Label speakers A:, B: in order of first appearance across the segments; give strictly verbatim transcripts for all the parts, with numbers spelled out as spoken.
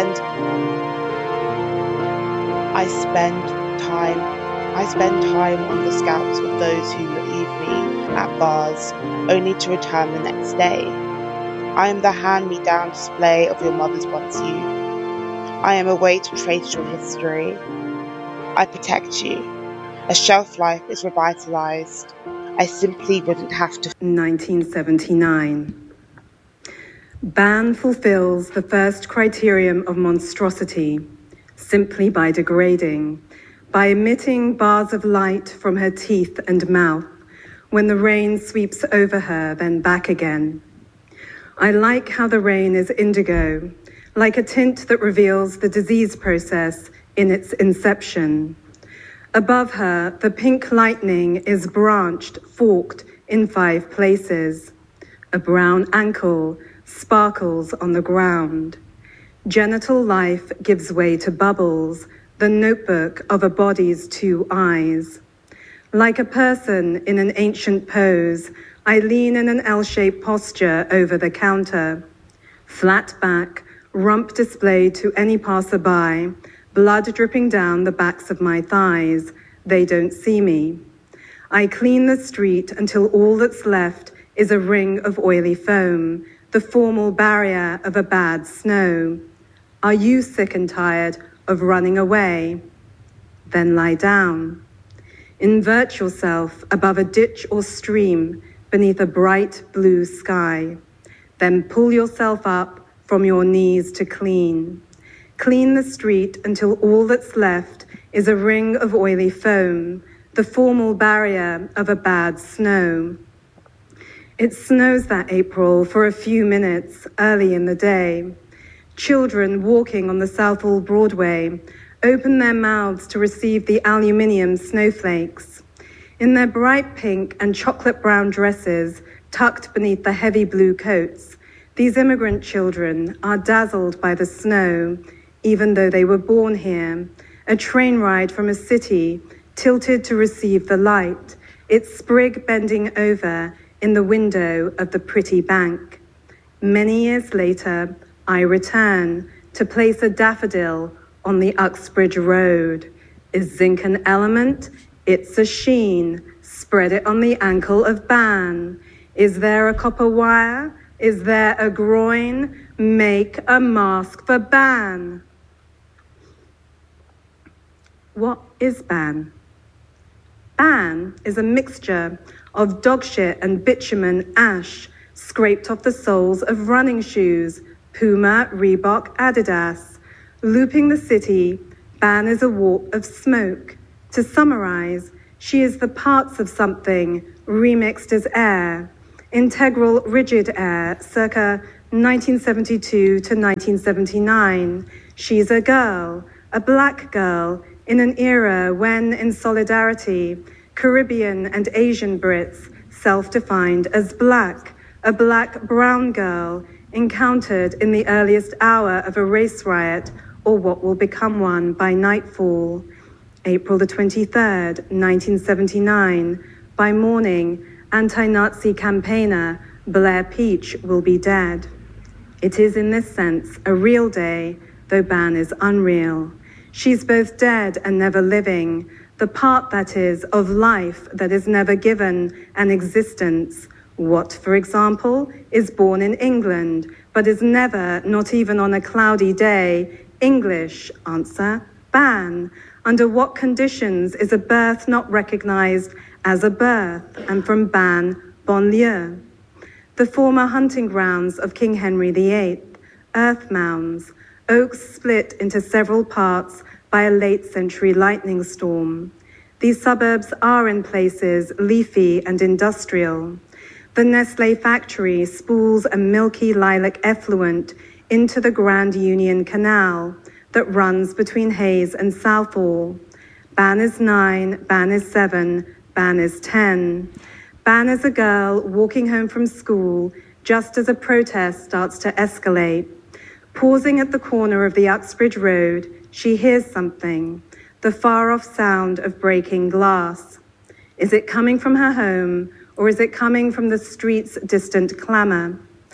A: spend I spend time I spend time on the scalps of those who leave me at bars, only to return the next day. I am the hand-me-down display of your mother's once youth. I am a way to trace your history. I protect you. A shelf life is revitalized. I simply wouldn't have to.
B: nineteen seventy-nine. Ban fulfills the first criterion of monstrosity, simply by degrading, by emitting bars of light from her teeth and mouth when the rain sweeps over her, then back again. I like how the rain is indigo, like a tint that reveals the disease process in its inception. Above her, the pink lightning is branched, forked in five places. A brown ankle sparkles on the ground. Genital life gives way to bubbles, the notebook of a body's two eyes. Like a person in an ancient pose, I lean in an L-shaped posture over the counter. Flat back, rump displayed to any passerby, blood dripping down the backs of my thighs. They don't see me. I clean the street until all that's left is a ring of oily foam, the formal barrier of a bad snow. Are you sick and tired of running away? Then lie down. Invert yourself above a ditch or stream beneath a bright blue sky. Then pull yourself up from your knees to clean. Clean the street until all that's left is a ring of oily foam, the formal barrier of a bad snow. It snows that April for a few minutes early in the day. Children walking on the Southall Broadway open their mouths to receive the aluminium snowflakes. In their bright pink and chocolate brown dresses tucked beneath the heavy blue coats, these immigrant children are dazzled by the snow, even though they were born here. A train ride from a city tilted to receive the light, its sprig bending over in the window of the pretty bank. Many years later, I return to place a daffodil on the Uxbridge Road. Is zinc an element? It's a sheen. Spread it on the ankle of Ban. Is there a copper wire? Is there a groin? Make a mask for Ban. What is Ban? Ban is a mixture of dog shit and bitumen ash scraped off the soles of running shoes, Puma, Reebok, Adidas. Looping the city, Ban is a warp of smoke. To summarize, she is the parts of something remixed as air. Integral rigid air, circa nineteen seventy-two to nineteen seventy-nine. She's a girl, a black girl, in an era when, in solidarity, Caribbean and Asian Brits self-defined as black, a black-brown girl encountered in the earliest hour of a race riot or what will become one by nightfall. April the twenty-third, nineteen seventy-nine, by morning, anti-Nazi campaigner Blair Peach will be dead. It is in this sense a real day, though Ban is unreal. She's both dead and never living, the part, that is, of life that is never given an existence. What, for example, is born in England, but is never, not even on a cloudy day, English? Answer, Ban. Under what conditions is a birth not recognized as a birth? And from Ban, banlieue. The former hunting grounds of King Henry the Eighth, earth mounds, oaks split into several parts by a late century lightning storm. These suburbs are in places leafy and industrial. The Nestlé factory spools a milky lilac effluent into the Grand Union Canal that runs between Hayes and Southall. Ban is nine, Ban is seven, Ban is ten. Ban is a girl walking home from school just as a protest starts to escalate. Pausing at the corner of the Uxbridge Road, she hears something, the far-off sound of breaking glass. Is it coming from her home, or is it coming from the street's distant clamor?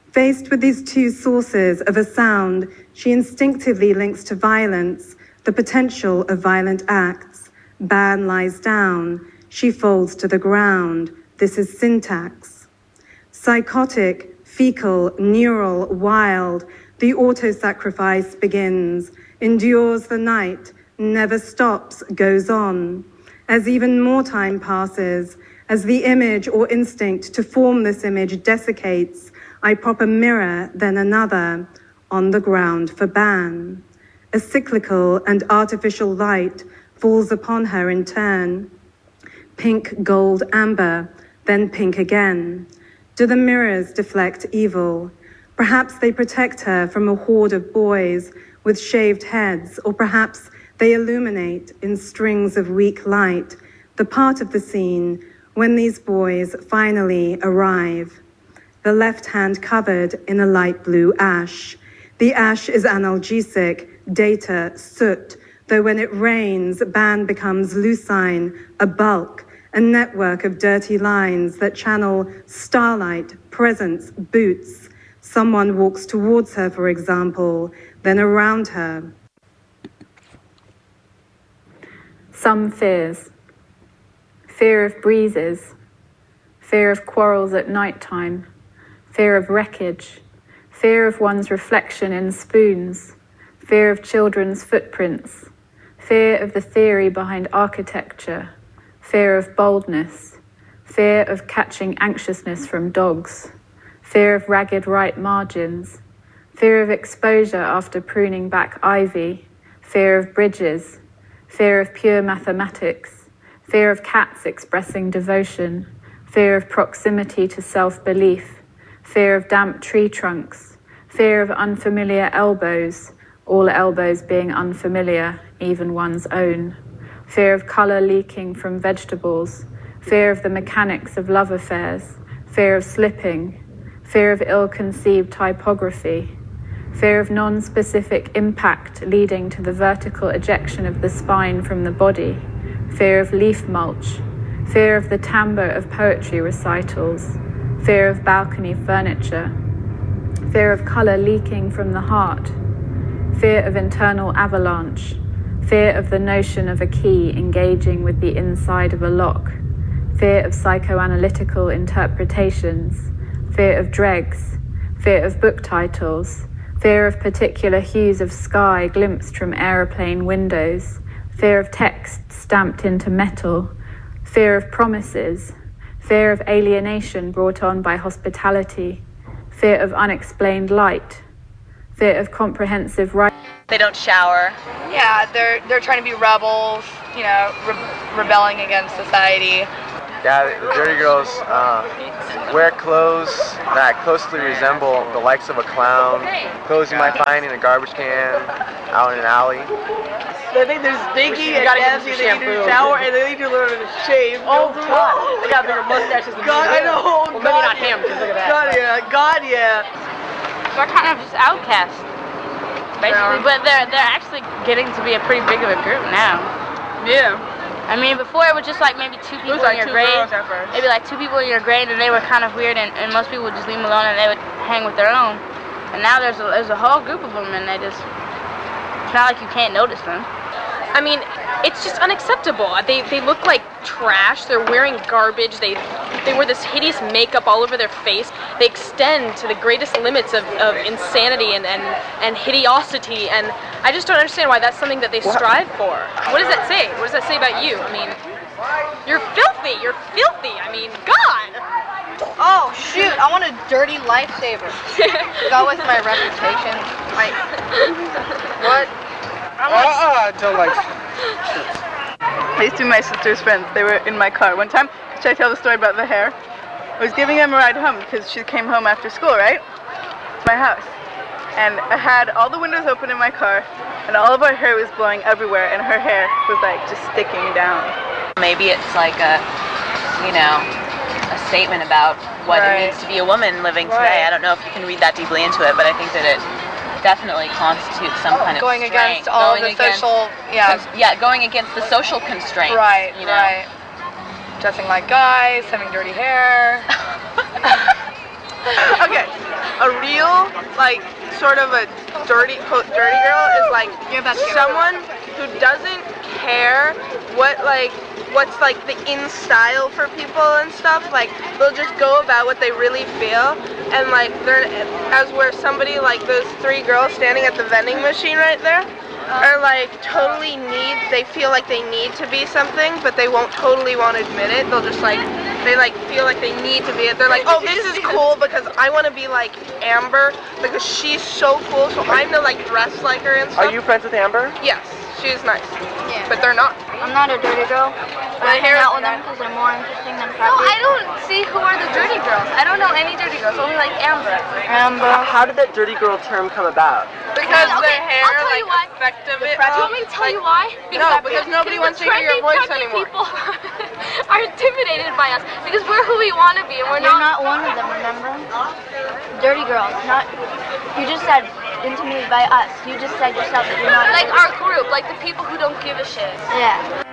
B: Faced with these two sources of a sound, she instinctively links to violence, the potential of violent acts. Ban lies down. She falls to the ground. This is syntax. Psychotic, fecal, neural, wild, the auto-sacrifice begins, endures the night, never stops, goes on. As even more time passes, as the image or instinct to form this image desiccates, I prop a mirror, then another, on the ground for Ban. A cyclical and artificial light falls upon her in turn. Pink, gold, amber, then pink again. Do the mirrors deflect evil? Perhaps they protect her from a horde of boys with shaved heads, or perhaps they illuminate in strings of weak light the part of the scene when these boys finally arrive. The left hand covered in a light blue ash. The ash is analgesic, data, soot, though when it rains, Ban becomes lucine, a bulk, a network of dirty lines that channel starlight, presence, boots. Someone walks towards her, for example, then around her.
C: Some fears. Fear of breezes. Fear of quarrels at night time. Fear of wreckage. Fear of one's reflection in spoons. Fear of children's footprints. Fear of the theory behind architecture. Fear of boldness. Fear of catching anxiousness from dogs. Fear of ragged right margins. Fear of exposure after pruning back ivy. Fear of bridges. Fear of pure mathematics. Fear of cats expressing devotion. Fear of proximity to self-belief. Fear of damp tree trunks. Fear of unfamiliar elbows, all elbows being unfamiliar, even one's own. Fear of colour leaking from vegetables. Fear of the mechanics of love affairs. Fear of slipping. Fear of ill-conceived typography. Fear of non-specific impact leading to the vertical ejection of the spine from the body. Fear of leaf mulch. Fear of the timbre of poetry recitals. Fear of balcony furniture. Fear of colour leaking from the heart. Fear of internal avalanche. Fear of the notion of a key engaging with the inside of a lock. Fear of psychoanalytical interpretations. Fear of dregs. Fear of book titles. Fear of particular hues of sky glimpsed from aeroplane windows. Fear of text stamped into metal. Fear of promises. Fear of alienation brought on by hospitality. Fear of unexplained light. Fear of comprehensive right.
D: They don't shower.
E: Yeah, they're they're trying to be rebels, you know, re- rebelling against society.
F: Yeah, the dirty girls uh, wear clothes that closely resemble the likes of a clown, clothes you might find in a garbage can, out in an alley.
G: I think there's stinky and nasty, they need to shower, and they need to learn to shave.
D: Oh, God. They got bigger mustaches than
G: God, I know.
D: Well, maybe not him, because look at that.
G: God, yeah. God, yeah.
H: They're kind of just outcasts, basically, but they're they're actually getting to be a pretty big of a group now.
G: Yeah.
H: I mean, before it was just like maybe two people
G: like
H: in your
G: two
H: grade,
G: girls at first.
H: maybe like two people in your grade, and they were kind of weird, and, and most people would just leave them alone, and they would hang with their own. And now there's a, there's a whole group of them, and they just, it's not like you can't notice them.
I: I mean, it's just unacceptable. They they look like trash. They're wearing garbage. They they wear this hideous makeup all over their face. They extend to the greatest limits of, of insanity and, and, and hideosity. And I just don't understand why that's something that they strive for. What does that say? What does that say about you? I mean, you're filthy. You're filthy. I mean, God.
E: Oh shoot! I want a dirty lifesaver. Go with my reputation. Like what?
F: Uh, I don't like
G: These two of my sister's friends, they were in my car one time. Should I tell the story about the hair? I was giving them a ride home because she came home after school, right? To my house. And I had all the windows open in my car, and all of our hair was blowing everywhere, and her hair was like just sticking down.
D: Maybe it's like a, you know, a statement about what
G: Right.
D: it means to be a woman living today.
G: Right.
D: I don't know if you can read that deeply into it, but I think that it definitely constitutes some kind of
E: Going
D: strength.
E: against all
D: Going
E: the
D: against-
E: social, yeah,
D: cons- yeah, going against the social constraints.
E: right,
D: you know?
E: right. Dressing like guys, having dirty hair.
G: Okay, a real, like, sort of a dirty, quote, dirty girl is like someone who doesn't care what, like, what's like the in style for people and stuff. Like, they'll just go about what they really feel, and like they're as where somebody like those three girls standing at the vending machine right there are like totally need they feel like they need to be something, but they won't totally want to admit it. They'll just like they like feel like they need to be it. They're like, oh, this is cool because I want to be like Amber because she's so cool, so I'm gonna like dress like her and stuff.
J: Are you friends with Amber?
G: Yes, she's nice.
E: Yeah.
G: But they're not.
H: I'm not a dirty girl. I hang out with them because they're more interesting than
E: No,
H: Kathy.
E: I don't see who are the dirty girls. I don't know any dirty girls, only like Amber.
H: Amber.
J: How did that dirty girl term come about?
G: Because
E: Okay,
G: their hair,
E: I'll tell
G: like,
E: you why.
G: effective it.
E: Do you want me to tell you why?
G: No, because nobody wants to hear your voice anymore.
E: People are intimidated by us because we're who we want to be, and we're
H: You're
E: not.
H: not one of them, remember? Dirty girls. Not. You just said intimidated by us. You just said yourself that you're not.
E: Like our group, like the people who don't give a shit.
H: Yeah.